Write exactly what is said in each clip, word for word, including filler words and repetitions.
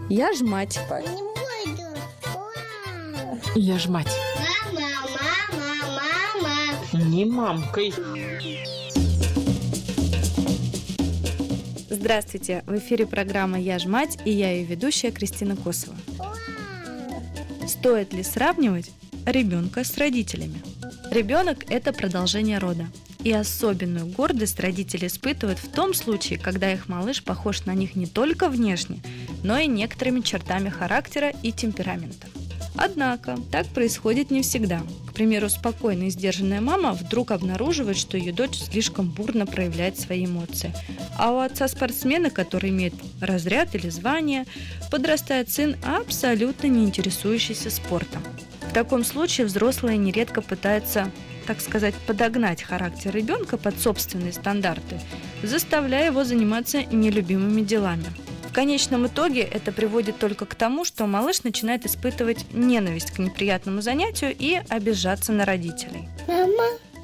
Я ж мать. Не буду. Уа. Я ж мать. Мама, мама, мама. Не мамкой. Здравствуйте! В эфире программа «Я ж мать» и я ее ведущая Кристина Косова. Уа. Стоит ли сравнивать ребенка с родителями? Ребенок – это продолжение рода. И особенную гордость родители испытывают в том случае, когда их малыш похож на них не только внешне, но и некоторыми чертами характера и темперамента. Однако так происходит не всегда. К примеру, спокойная и сдержанная мама вдруг обнаруживает, что ее дочь слишком бурно проявляет свои эмоции. А у отца-спортсмена, который имеет разряд или звание, подрастает сын, абсолютно не интересующийся спортом. В таком случае взрослые нередко пытаются, так сказать, подогнать характер ребенка под собственные стандарты, заставляя его заниматься нелюбимыми делами. В конечном итоге это приводит только к тому, что малыш начинает испытывать ненависть к неприятному занятию и обижаться на родителей. Мама.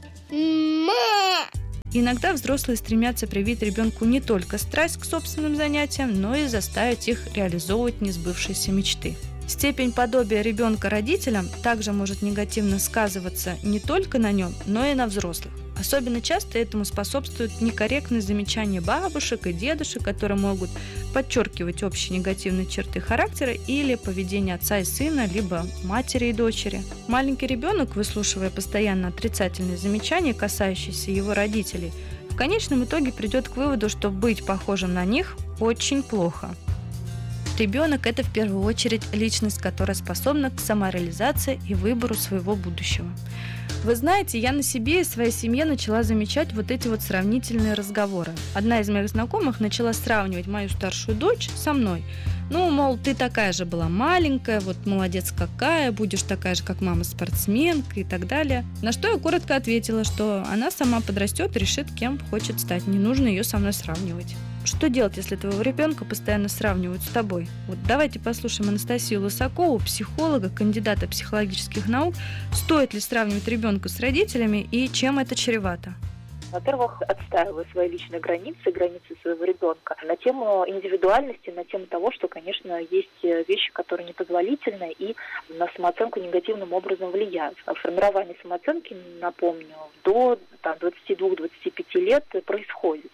Мама. Иногда взрослые стремятся привить ребенку не только страсть к собственным занятиям, но и заставить их реализовывать несбывшиеся мечты. Степень подобия ребенка родителям также может негативно сказываться не только на нем, но и на взрослых. Особенно часто этому способствуют некорректные замечания бабушек и дедушек, которые могут подчеркивать общие негативные черты характера или поведения отца и сына, либо матери и дочери. Маленький ребенок, выслушивая постоянно отрицательные замечания, касающиеся его родителей, в конечном итоге придет к выводу, что быть похожим на них очень плохо. Ребенок – это в первую очередь личность, которая способна к самореализации и выбору своего будущего. Вы знаете, я на себе и своей семье начала замечать вот эти вот сравнительные разговоры. Одна из моих знакомых начала сравнивать мою старшую дочь со мной. Ну, мол, ты такая же была маленькая, вот молодец какая, будешь такая же, как мама-спортсменка и так далее. На что я коротко ответила, что она сама подрастет и решит, кем хочет стать, не нужно ее со мной сравнивать. Что делать, если твоего ребенка постоянно сравнивают с тобой? Вот давайте послушаем Анастасию Лысакову, психолога, кандидата психологических наук. Стоит ли сравнивать ребенка с родителями и чем это чревато? Во-первых, отстаиваю свои личные границы, границы своего ребенка на тему индивидуальности, на тему того, что, конечно, есть вещи, которые непозволительны и на самооценку негативным образом влияют. Формирование самооценки, напомню, до там, двадцати двух - двадцати пяти лет происходит.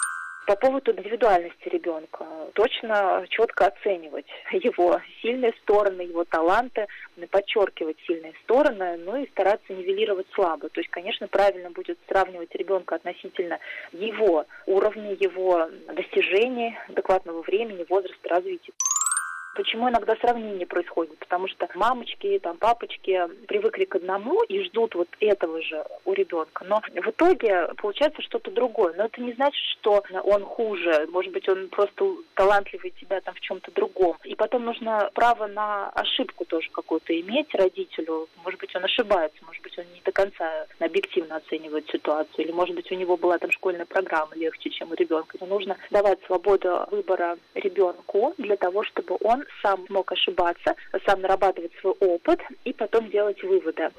По поводу индивидуальности ребенка, точно четко оценивать его сильные стороны, его таланты, подчеркивать сильные стороны, ну и стараться нивелировать слабые. То есть, конечно, правильно будет сравнивать ребенка относительно его уровня, его достижений, адекватного времени, возраста, развития. Почему иногда сравнение происходит? Потому что мамочки, там, папочки привыкли к одному и ждут вот этого же у ребенка. Но в итоге получается что-то другое. Но это не значит, что он хуже. Может быть, он просто талантливее тебя там в чем-то другом. И потом нужно право на ошибку тоже какую-то иметь родителю. Может быть, он ошибается. Может быть, он не до конца объективно оценивает ситуацию. Или, может быть, у него была там школьная программа легче, чем у ребенка. Но нужно давать свободу выбора ребенку для того, чтобы он сам мог ошибаться, сам нарабатывать свой опыт и потом делать выводы.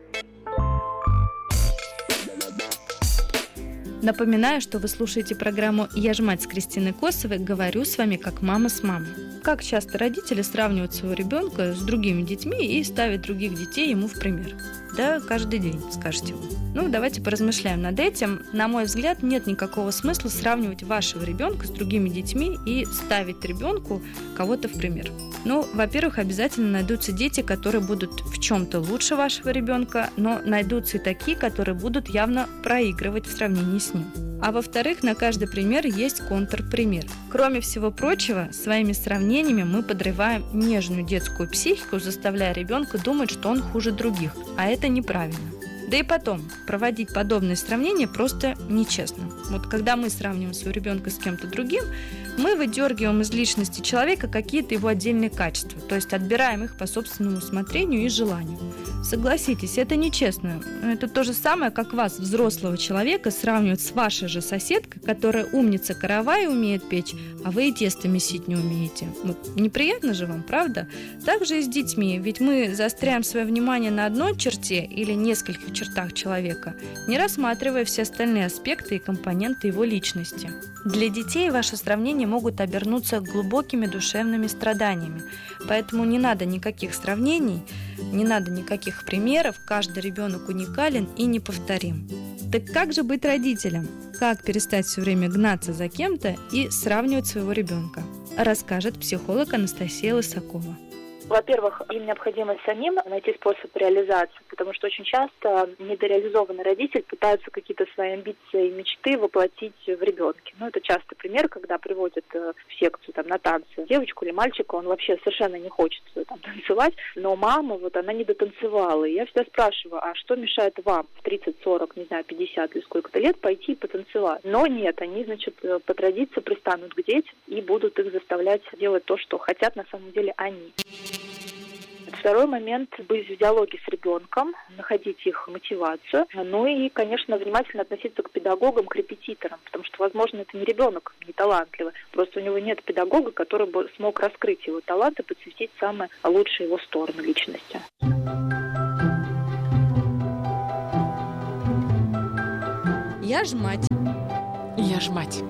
Напоминаю, что вы слушаете программу «Я ж мать» с Кристиной Косовой. Говорю с вами как мама с мамой. Как часто родители сравнивают своего ребенка с другими детьми и ставят других детей ему в пример? Да, каждый день, скажете вы. Ну, давайте поразмышляем над этим. На мой взгляд, нет никакого смысла сравнивать вашего ребенка с другими детьми и ставить ребенку кого-то в пример. Ну, во-первых, обязательно найдутся дети, которые будут в чем-то лучше вашего ребенка, но найдутся и такие, которые будут явно проигрывать в сравнении с ним. А во-вторых, на каждый пример есть контрпример. Кроме всего прочего, своими сравнениями мы подрываем нежную детскую психику, заставляя ребенка думать, что он хуже других, а это неправильно. Да и потом, проводить подобные сравнения просто нечестно. Вот когда мы сравниваем своего ребенка с кем-то другим, мы выдергиваем из личности человека какие-то его отдельные качества, то есть отбираем их по собственному усмотрению и желанию. Согласитесь, это нечестно. Это то же самое, как вас, взрослого человека, сравнивать с вашей же соседкой, которая умница каравай умеет печь, а вы и тесто месить не умеете. Вот неприятно же вам, правда? Так же и с детьми, ведь мы заостряем свое внимание на одной черте или нескольких чертах человека, не рассматривая все остальные аспекты и компоненты его личности. Для детей ваши сравнения могут обернуться глубокими душевными страданиями, поэтому не надо никаких сравнений, не надо никаких примеров, каждый ребенок уникален и неповторим. Так как же быть родителем? Как перестать все время гнаться за кем-то и сравнивать своего ребенка? Расскажет психолог Анастасия Лысакова. Во-первых, им необходимо самим найти способ реализации, потому что очень часто недореализованный родитель пытается какие-то свои амбиции и мечты воплотить в ребенке. Ну, это частый пример, когда приводят в секцию там, на танцы девочку или мальчика, он вообще совершенно не хочет там, танцевать, но мама, вот она не дотанцевала. И я всегда спрашиваю, а что мешает вам в тридцать, сорок, не знаю, пятьдесят или сколько-то лет пойти и потанцевать? Но нет, они, значит, по традиции пристанут к детям и будут их заставлять делать то, что хотят на самом деле они. Второй момент – быть в диалоге с ребенком, находить их мотивацию, ну и, конечно, внимательно относиться к педагогам, к репетиторам, потому что, возможно, это не ребенок, не талантливый, просто у него нет педагога, который бы смог раскрыть его талант и подсветить самые лучшие его стороны личности. Я ж мать. Я ж мать.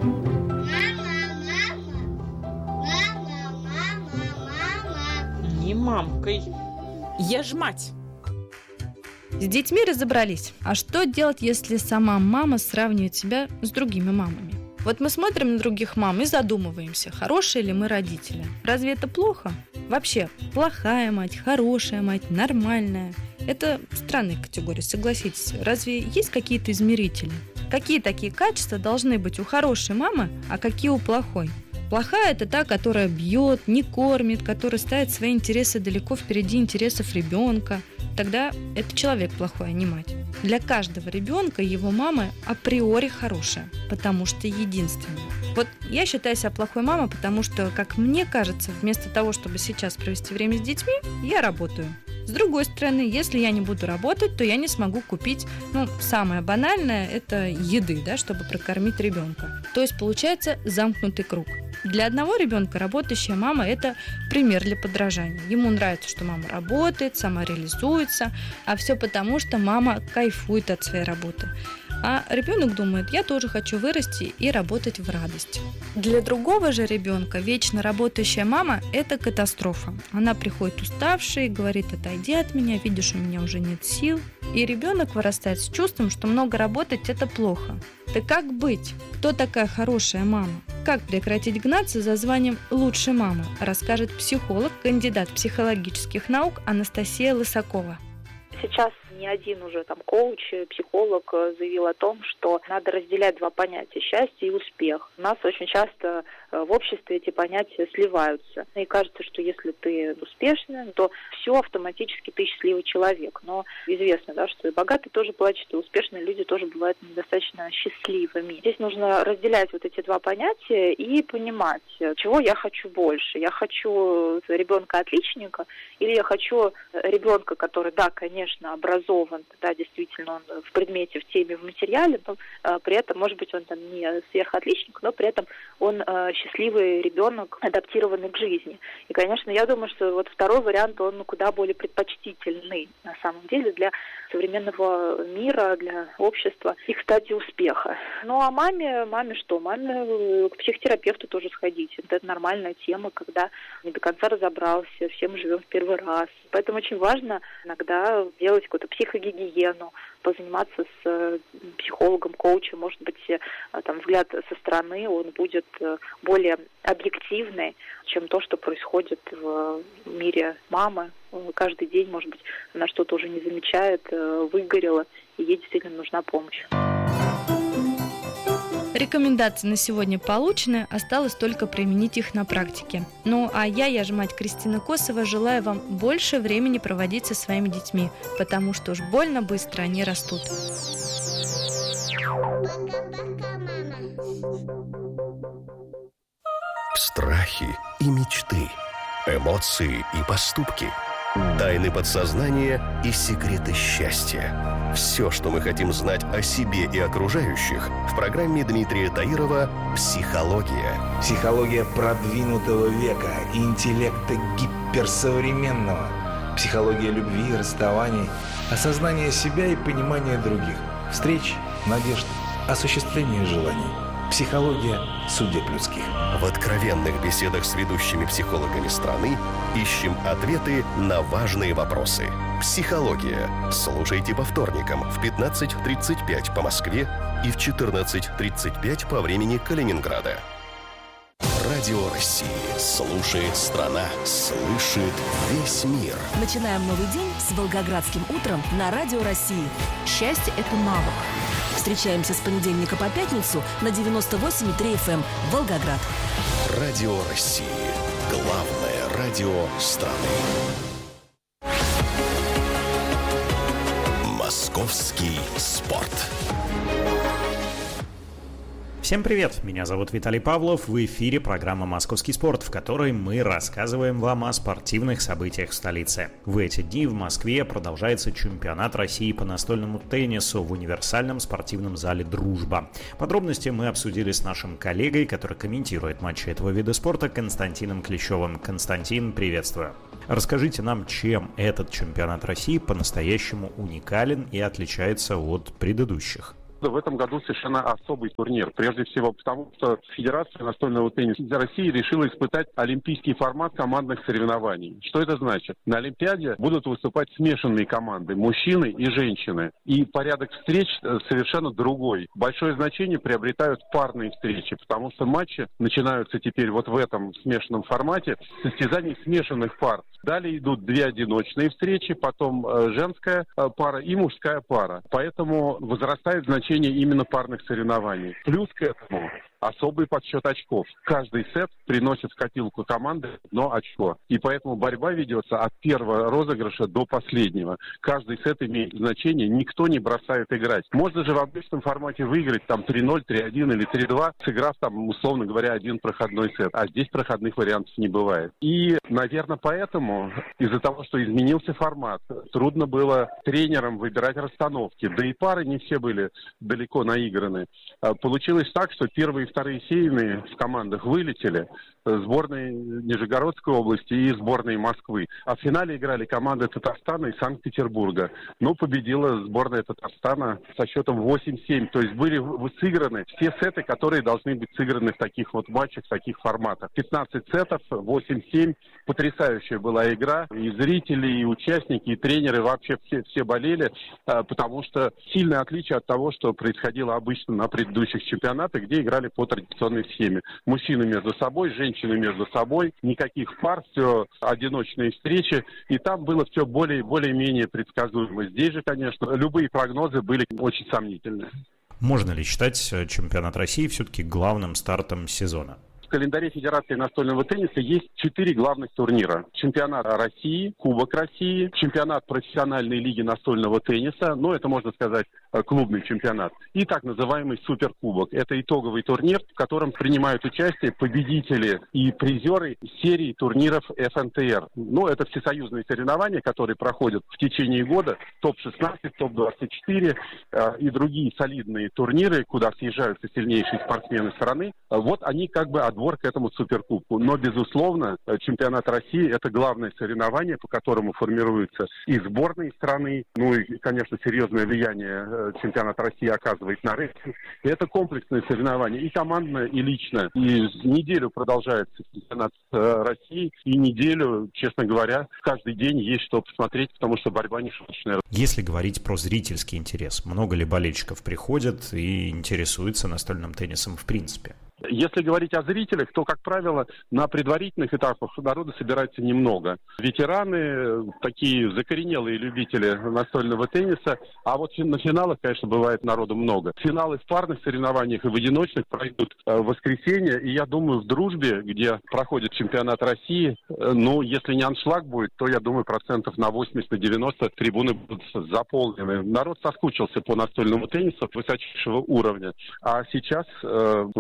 Не мамкой. Я ж мать. С детьми разобрались. А что делать, если сама мама сравнивает себя с другими мамами? Вот мы смотрим на других мам и задумываемся, хорошие ли мы родители. Разве это плохо? Вообще, плохая мать, хорошая мать, нормальная. Это странные категории, согласитесь. Разве есть какие-то измерители? Какие такие качества должны быть у хорошей мамы, а какие у плохой? Плохая – это та, которая бьет, не кормит, которая ставит свои интересы далеко впереди интересов ребенка. Тогда это человек плохой, а не мать. Для каждого ребенка его мама априори хорошая, потому что единственная. Вот я считаю себя плохой мамой, потому что, как мне кажется, вместо того, чтобы сейчас провести время с детьми, я работаю. С другой стороны, если я не буду работать, то я не смогу купить, ну, самое банальное – это еды, да, чтобы прокормить ребенка. То есть получается замкнутый круг. Для одного ребенка работающая мама – это пример для подражания. Ему нравится, что мама работает, сама реализуется, а все потому, что мама кайфует от своей работы. А ребенок думает, я тоже хочу вырасти и работать в радость. Для другого же ребенка вечно работающая мама – это катастрофа. Она приходит уставшая и говорит, отойди от меня, видишь, у меня уже нет сил. И ребенок вырастает с чувством, что много работать – это плохо. Так как быть? Кто такая хорошая мама? Как прекратить гнаться за званием «лучшей мамы», расскажет психолог, кандидат психологических наук Анастасия Лысакова. Сейчас не один уже там коуч, психолог заявил о том, что надо разделять два понятия – счастье и успех. У нас очень часто в обществе эти понятия сливаются. И кажется, что если ты успешный, то все, автоматически ты счастливый человек. Но известно, да, что и богатые тоже плачут, и успешные люди тоже бывают недостаточно счастливыми. Здесь нужно разделять вот эти два понятия и понимать, чего я хочу больше. Я хочу ребенка-отличника или я хочу ребенка, который, да, конечно, образован, да, действительно, он в предмете, в теме, в материале, но а, при этом, может быть, он там не сверхотличник, но при этом он а, счастливый ребенок, адаптированный к жизни. И, конечно, я думаю, что вот второй вариант, он куда более предпочтительный, на самом деле, для современного мира, для общества и, кстати, успеха. Ну, а маме, маме что? Маме к психотерапевту тоже сходить. Это нормальная тема, когда не до конца разобрался, все мы живем в первый раз. Поэтому очень важно иногда делать какую-то психогигиену, позаниматься с психологом, коучем, может быть, там взгляд со стороны, он будет более объективный, чем то, что происходит в мире мамы. Каждый день, может быть, она что-то уже не замечает, выгорела, и ей действительно нужна помощь. Рекомендации на сегодня получены, осталось только применить их на практике. Ну а я, я же мать Кристина Косова, желаю вам больше времени проводить со своими детьми, потому что уж больно быстро они растут. Страхи и мечты, эмоции и поступки. Тайны подсознания и секреты счастья. Все, что мы хотим знать о себе и окружающих, в программе Дмитрия Таирова «Психология». Психология продвинутого века, интеллекта гиперсовременного. Психология любви, расставаний, осознания себя и понимания других. Встреч, надежд, осуществления желаний. Психология судеб людских. В откровенных беседах с ведущими психологами страны ищем ответы на важные вопросы. «Психология». Слушайте по вторникам в пятнадцать тридцать пять по Москве и в четырнадцать тридцать пять по времени Калининграда. Радио России. Слушает страна. Слышит весь мир. Начинаем новый день с Волгоградским утром на Радио России. Счастье – это навык. Встречаемся с понедельника по пятницу на девяносто восемь и три эф эм Волгоград. Радио России. Главное радио страны. Московский спорт. Всем привет! Меня зовут Виталий Павлов. В эфире программа «Московский спорт», в которой мы рассказываем вам о спортивных событиях в столице. В эти дни в Москве продолжается чемпионат России по настольному теннису в универсальном спортивном зале «Дружба». Подробности мы обсудили с нашим коллегой, который комментирует матчи этого вида спорта, Константином Клещевым. Константин, приветствую! Расскажите нам, чем этот чемпионат России по-настоящему уникален и отличается от предыдущих. В этом году совершенно особый турнир. Прежде всего потому, что Федерация настольного тенниса России решила испытать олимпийский формат командных соревнований. Что это значит? На Олимпиаде будут выступать смешанные команды, мужчины и женщины. И порядок встреч совершенно другой. Большое значение приобретают парные встречи, потому что матчи начинаются теперь вот в этом смешанном формате с состязаний смешанных пар. Далее идут две одиночные встречи, потом женская пара и мужская пара. Поэтому возрастает значение именно парных соревнований. Плюс к этому особый подсчет очков. Каждый сет приносит в копилку команды одно очко. И поэтому борьба ведется от первого розыгрыша до последнего. Каждый сет имеет значение, никто не бросает играть. Можно же в обычном формате выиграть там три ноль, три один или три два, сыграв там, условно говоря, один проходной сет. А здесь проходных вариантов не бывает. И, наверное, поэтому, из-за того, что изменился формат, трудно было тренерам выбирать расстановки. Да и пары не все были далеко наиграны. Получилось так, что первые вторые сейные в командах вылетели, сборной Нижегородской области и сборной Москвы. А в финале играли команды Татарстана и Санкт-Петербурга. Но победила сборная Татарстана со счетом восемь семь. То есть были сыграны все сеты, которые должны быть сыграны в таких вот матчах, в таких форматах. пятнадцать сетов, восемь семь. Потрясающая была игра. И зрители, и участники, и тренеры вообще все, все болели, потому что сильное отличие от того, что происходило обычно на предыдущих чемпионатах, где играли по традиционной схеме. Мужчины между собой, женщины между собой, никаких пар, все одиночные встречи. И там было все более, более-менее предсказуемо. Здесь же, конечно, любые прогнозы были очень сомнительны. Можно ли считать чемпионат России все-таки главным стартом сезона? В календаре Федерации настольного тенниса есть четыре главных турнира. Чемпионат России, Кубок России, чемпионат профессиональной лиги настольного тенниса, ну, это, можно сказать, клубный чемпионат, и так называемый Суперкубок. Это итоговый турнир, в котором принимают участие победители и призеры серии турниров эф эн тэ эр. Ну, это всесоюзные соревнования, которые проходят в течение года. топ шестнадцать, топ двадцать четыре э, и другие солидные турниры, куда съезжаются сильнейшие спортсмены страны. Вот они как бы отбор к этому Суперкубку. Но, безусловно, чемпионат России – это главное соревнование, по которому формируются и сборные страны, ну и, конечно, серьезное влияние чемпионат России оказывает на рейтинг. И это комплексное соревнование, и командное, и личное. И неделю продолжается чемпионат России, и неделю, честно говоря, каждый день есть что посмотреть, потому что борьба не шуточная. Если говорить про зрительский интерес, много ли болельщиков приходят и интересуются настольным теннисом в принципе? Если говорить о зрителях, то, как правило, на предварительных этапах народа собирается немного. Ветераны, такие закоренелые любители настольного тенниса, а вот на финалах, конечно, бывает народу много. Финалы в парных соревнованиях и в одиночных пройдут в воскресенье, и я думаю, в Дружбе, где проходит чемпионат России, ну, если не аншлаг будет, то, я думаю, процентов на восемьдесят-девяносто трибуны будут заполнены. Народ соскучился по настольному теннису высочайшего уровня. А сейчас э, в Москве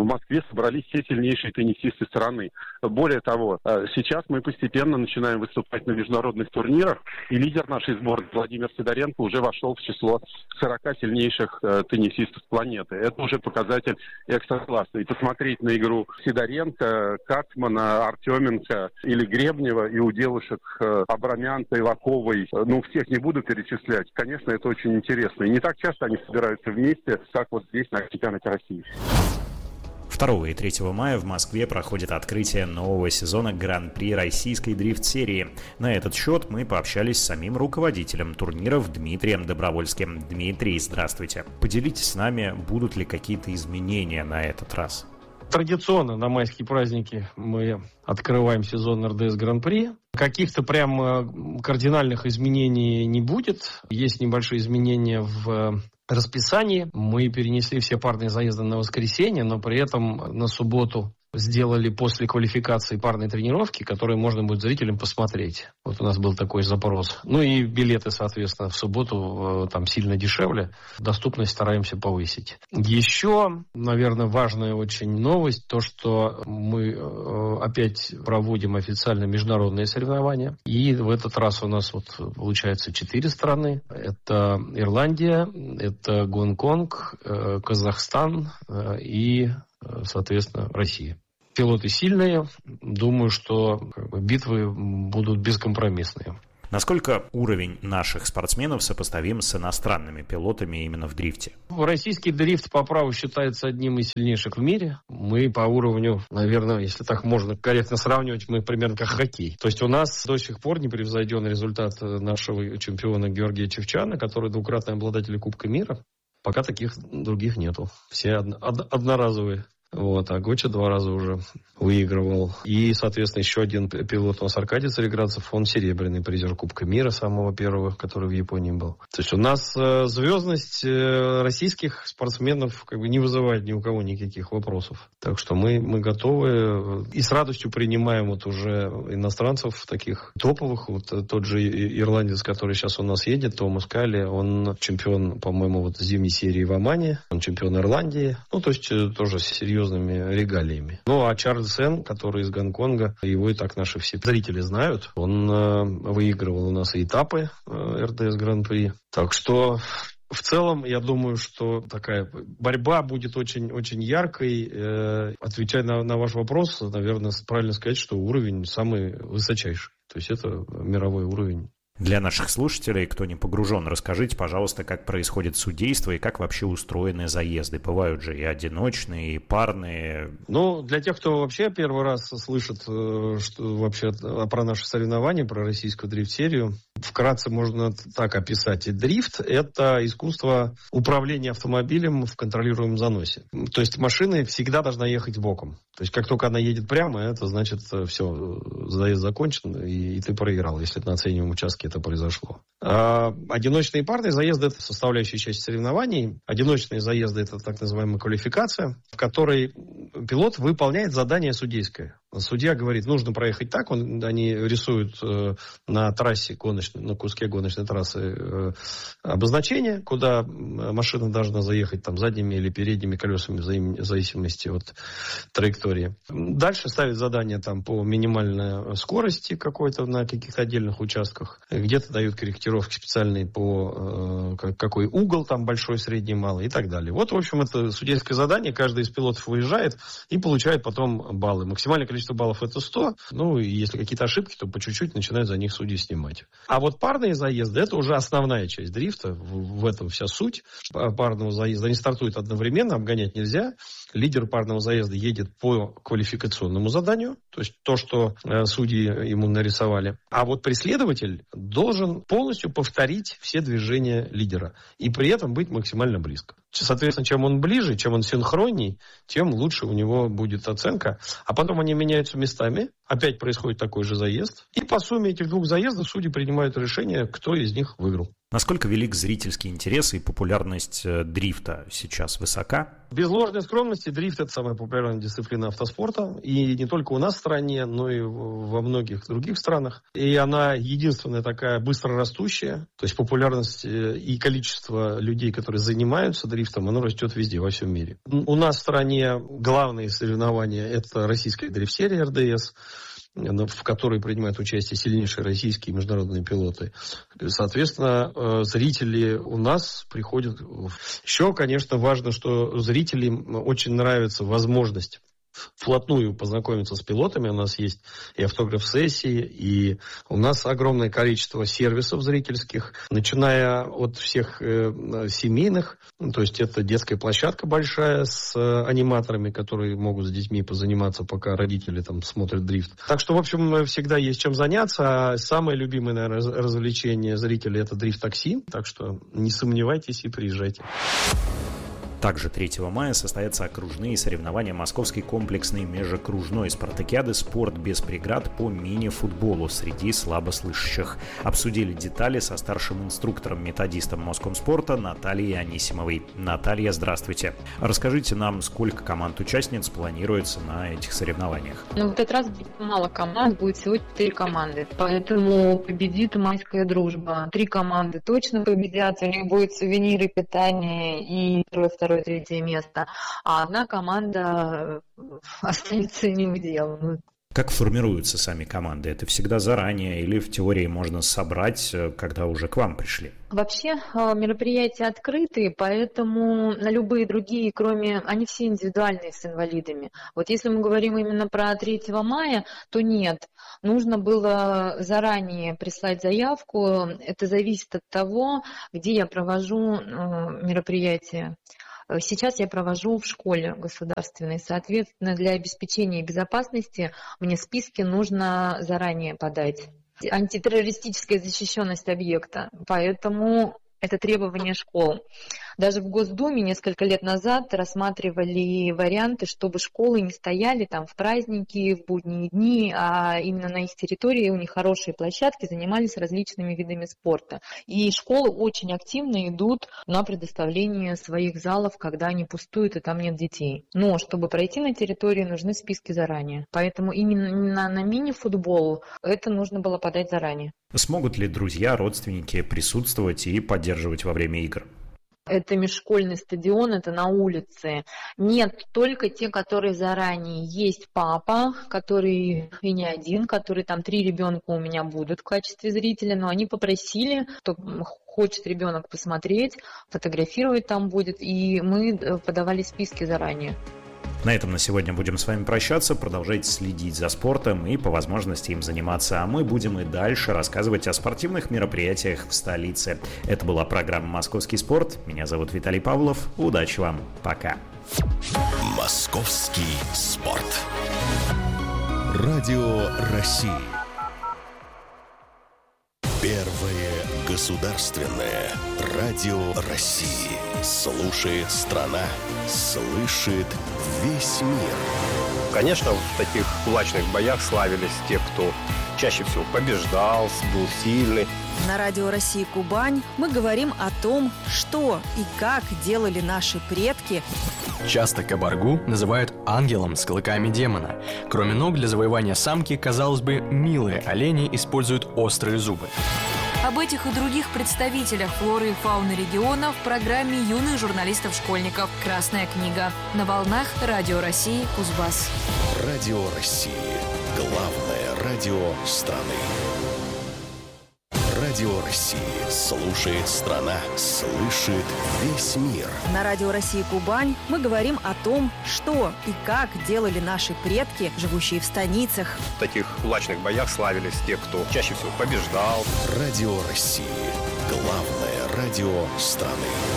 собрались все сильнейшие теннисисты страны. Более того, сейчас мы постепенно начинаем выступать на международных турнирах, и лидер нашей сборной Владимир Сидоренко уже вошел в число сорока сильнейших теннисистов планеты. Это уже показатель экстра-класса. И посмотреть на игру Сидоренко, Кацмана, Артеменко или Гребнева, и у девушек Абрамян, Тайлаковой, ну, всех не буду перечислять. Конечно, это очень интересно. И не так часто они собираются вместе, как вот здесь, на чемпионате России. второго и третьего мая в Москве проходит открытие нового сезона Гран-при российской дрифт-серии. На этот счет мы пообщались с самим руководителем турниров Дмитрием Добровольским. Дмитрий, здравствуйте. Поделитесь с нами, будут ли какие-то изменения на этот раз? Традиционно на майские праздники мы открываем сезон эр дэ эс Гран-при. Каких-то прям кардинальных изменений не будет. Есть небольшие изменения в расписании. Мы перенесли все парные заезды на воскресенье, но при этом на субботу сделали после квалификации парные тренировки, которые можно будет зрителям посмотреть. Вот у нас был такой запрос. Ну и билеты, соответственно, в субботу там сильно дешевле. Доступность стараемся повысить. Еще, наверное, важная очень новость, то, что мы опять проводим официально международные соревнования. И в этот раз у нас вот получается четыре страны. Это Ирландия, это Гонконг, Казахстан и, соответственно, Россия. Пилоты сильные. Думаю, что как бы, битвы будут бескомпромиссные. Насколько уровень наших спортсменов сопоставим с иностранными пилотами именно в дрифте? Российский дрифт по праву считается одним из сильнейших в мире. Мы по уровню, наверное, если так можно корректно сравнивать, мы примерно как хоккей. То есть у нас до сих пор непревзойден результат нашего чемпиона Георгия Чевчана, который двукратный обладатель Кубка мира. Пока таких других нету. Все од- од- одноразовые. Вот, а Гоча два раза уже выигрывал. И, соответственно, еще один пилот у нас, Аркадий Цареградцев, он серебряный призер Кубка мира, самого первого, который в Японии был. То есть у нас э, звездность э, российских спортсменов как бы не вызывает ни у кого никаких вопросов. Так что мы, мы готовы и с радостью принимаем вот уже иностранцев таких топовых. Вот тот же ирландец, который сейчас у нас едет, Томас Калли, он чемпион, по-моему, вот зимней серии в Омане, он чемпион Ирландии. Ну, то есть тоже серьезно регалиями. Ну, а Чарльз Эн, который из Гонконга, его и так наши все зрители знают. Он э, выигрывал у нас и этапы э, эр дэ эс Гран-при. Так что, в целом, я думаю, что такая борьба будет очень-очень яркой. Э, отвечая на, на ваш вопрос, наверное, правильно сказать, что уровень самый высочайший. То есть это мировой уровень. Для наших слушателей, кто не погружен, расскажите, пожалуйста, как происходит судейство и как вообще устроены заезды. Бывают же и одиночные, и парные. Ну, для тех, кто вообще первый раз слышит что, вообще про наши соревнования, про российскую дрифт-серию, вкратце можно так описать. И дрифт – это искусство управления автомобилем в контролируемом заносе. То есть машина всегда должна ехать боком. То есть как только она едет прямо, это значит, все, заезд закончен, и, и ты проиграл, если на оцениваемом участке это произошло. А одиночные и парные заезды – это составляющая часть соревнований. Одиночные заезды – это так называемая квалификация, в которой пилот выполняет задание судейское. Судья говорит, нужно проехать так, он, они рисуют э, на трассе гоночной, на куске гоночной трассы э, обозначение, куда машина должна заехать там задними или передними колесами в зависимости от траектории. Дальше ставит задание там по минимальной скорости какой-то на каких-то отдельных участках. Где-то дают корректировки специальные по э, какой угол там большой, средний, малый и так далее. Вот, в общем, это судейское задание. Каждый из пилотов выезжает и получает потом баллы. Максимальное количество баллов это сто. Ну, и если какие-то ошибки, то по чуть-чуть начинают за них судьи снимать. А вот парные заезды, это уже основная часть дрифта. В, в этом вся суть парного заезда. Они стартуют одновременно, обгонять нельзя. Лидер парного заезда едет по квалификационному заданию, то есть то, что э, судьи ему нарисовали. А вот преследователь должен полностью повторить все движения лидера и при этом быть максимально близко. Соответственно, чем он ближе, чем он синхронней, тем лучше у него будет оценка. А потом они меняются местами, опять происходит такой же заезд. И по сумме этих двух заездов судьи принимают решение, кто из них выиграл. Насколько велик зрительский интерес и популярность дрифта сейчас высока? Без ложной скромности, дрифт – это самая популярная дисциплина автоспорта. И не только у нас в стране, но и во многих других странах. И она единственная такая быстро растущая. То есть популярность и количество людей, которые занимаются дрифтом, оно растет везде, во всем мире. У нас в стране главные соревнования – это российская дрифт-серия эр дэ эс, в которой принимают участие сильнейшие российские международные пилоты. Соответственно, зрители у нас приходят. Еще, конечно, важно, что зрителям очень нравится возможность вплотную познакомиться с пилотами. У нас есть и автограф-сессии, и у нас огромное количество сервисов зрительских, начиная от всех э, семейных, то есть это детская площадка большая с э, аниматорами, которые могут с детьми позаниматься, пока родители там смотрят дрифт. Так что, в общем, всегда есть чем заняться. А самое любимое, наверное, развлечение зрителей – это дрифт-такси. Так что не сомневайтесь и приезжайте. Также третьего мая состоятся окружные соревнования Московской комплексной межокружной спартакиады «Спорт без преград» по мини-футболу среди слабослышащих. Обсудили детали со старшим инструктором-методистом Москомспорта Натальей Анисимовой. Наталья, здравствуйте. Расскажите нам, сколько команд-участниц планируется на этих соревнованиях? Ну, в этот раз будет мало команд, будет всего четыре команды. Поэтому победит майская дружба. Три команды точно победят, у них будут сувениры, питание и первое, второе, третье место, а одна команда останется неуделом. Как формируются сами команды? Это всегда заранее или в теории можно собрать, когда уже к вам пришли? Вообще мероприятия открытые, поэтому на любые другие, кроме... Они все индивидуальные с инвалидами. Вот если мы говорим именно про третьего мая, то нет. Нужно было заранее прислать заявку. Это зависит от того, где я провожу мероприятие. Сейчас я провожу в школе государственной. Соответственно, для обеспечения безопасности мне списки нужно заранее подать. Антитеррористическая защищенность объекта. Поэтому это требование школ. Даже в Госдуме несколько лет назад рассматривали варианты, чтобы школы не стояли там в праздники, в будние дни, а именно на их территории у них хорошие площадки, занимались различными видами спорта. И школы очень активно идут на предоставление своих залов, когда они пустуют и там нет детей. Но чтобы пройти на территории, нужны списки заранее. Поэтому именно на мини-футбол это нужно было подать заранее. Смогут ли друзья, родственники присутствовать и поддерживать во время игр? Это межшкольный стадион, это на улице. Нет, только те, которые заранее. Есть папа, который и не один, который там три ребенка у меня будут в качестве зрителя, но они попросили, кто хочет ребенок посмотреть, фотографировать там будет, и мы подавали списки заранее. На этом на сегодня будем с вами прощаться. Продолжайте следить за спортом и по возможности им заниматься. А мы будем и дальше рассказывать о спортивных мероприятиях в столице. Это была программа «Московский спорт». Меня зовут Виталий Павлов. Удачи вам. Пока. Московский спорт. Радио России. Первое государственное радио России. Слушает страна, слышит весь мир. Конечно, в таких кулачных боях славились те, кто чаще всего побеждал, был сильный. На радио России Кубань мы говорим о том, что и как делали наши предки. Часто кабаргу называют ангелом с клыками демона. Кроме ног для завоевания самки, казалось бы, милые олени используют острые зубы. Об этих и других представителях флоры и фауны региона в программе юных журналистов-школьников «Красная книга». На волнах Радио России Кузбасс. Радио России. Главное радио страны. Радио России. Слушает страна, слышит весь мир. На радио России Кубань мы говорим о том, что и как делали наши предки, живущие в станицах. В таких кулачных боях славились те, кто чаще всего побеждал. Радио России. Главное радио страны.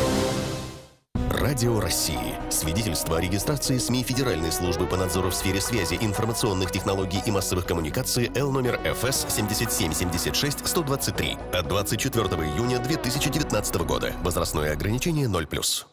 Радио России. Свидетельство о регистрации СМИ Федеральной службы по надзору в сфере связи, информационных технологий и массовых коммуникаций Л номер эф эс семь семь семь шесть сто двадцать три от двадцать четвёртого июня две тысячи девятнадцатого года. Возрастное ограничение ноль плюс.